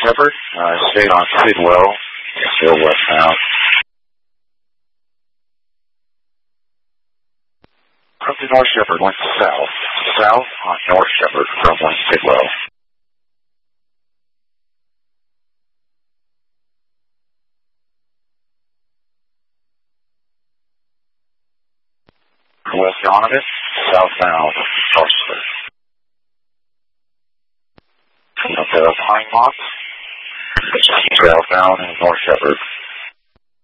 Shepherd, stayed on Speedwell, still westbound. From the North Shepherd went south. South on North Shepherd from West Speedwell. West Donovan, southbound, North Shepherd. From the Pine Moss, southbound, North Shepherd.